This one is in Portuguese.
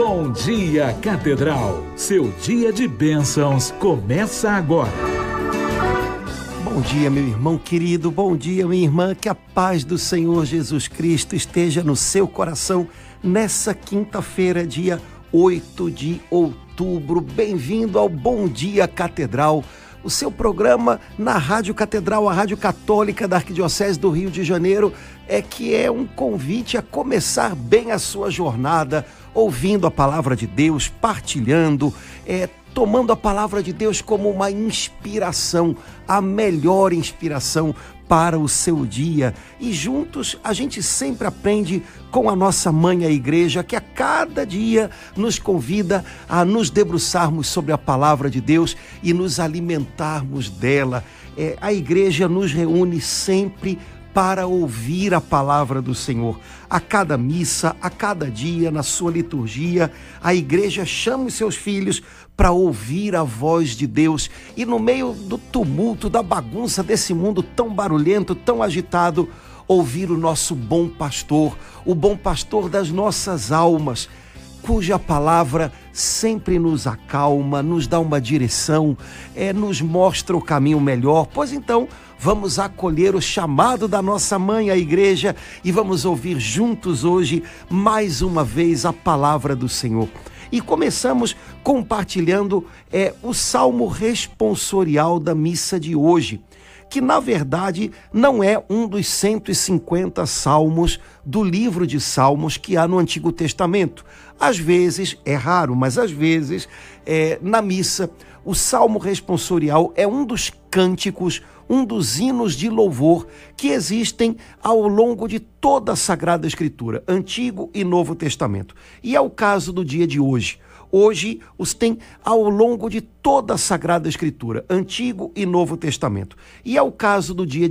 Bom dia, Catedral. Seu dia de bênçãos começa agora. Bom dia, meu irmão querido. Bom dia, minha irmã. Que a paz do Senhor Jesus Cristo esteja no seu coração nessa quinta-feira, dia 8 de outubro. Bem-vindo ao Bom Dia Catedral, o seu programa na Rádio Catedral, a Rádio Católica da Arquidiocese do Rio de Janeiro, que é um convite a começar bem a sua jornada, ouvindo a palavra de Deus, partilhando, tomando a palavra de Deus como uma inspiração, a melhor inspiração para o seu dia. E juntos a gente sempre aprende com a nossa mãe, a igreja, que a cada dia nos convida a nos debruçarmos sobre a palavra de Deus e nos alimentarmos dela. A igreja nos reúne sempre para ouvir a palavra do Senhor. A cada missa, a cada dia, na sua liturgia, a igreja chama os seus filhos para ouvir a voz de Deus. E no meio do tumulto, da bagunça desse mundo tão barulhento, tão agitado, ouvir o nosso bom pastor, o bom pastor das nossas almas, cuja palavra sempre nos acalma, nos dá uma direção, nos mostra o caminho melhor. Pois então, vamos acolher o chamado da nossa mãe, a igreja, e vamos ouvir juntos hoje, mais uma vez, a palavra do Senhor. E começamos compartilhando o Salmo responsorial da missa de hoje, que na verdade não é um dos 150 salmos do livro de Salmos que há no Antigo Testamento. Às vezes, é raro, mas às vezes, na missa, o Salmo responsorial é um dos cânticos, um dos hinos de louvor que existem ao longo de toda a Sagrada Escritura, Antigo e Novo Testamento. E é o caso do dia de hoje. Hoje os tem ao longo de toda a Sagrada Escritura, Antigo e Novo Testamento. E é o caso do dia